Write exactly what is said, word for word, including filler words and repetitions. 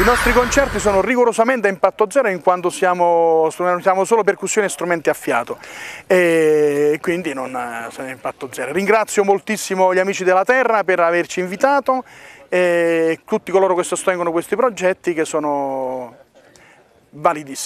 I nostri concerti sono rigorosamente a impatto zero in quanto siamo, siamo solo percussioni e strumenti a fiato e quindi non sono a impatto zero. Ringrazio moltissimo gli amici della Terra per averci invitato e tutti coloro che sostengono questi progetti che sono validissimi.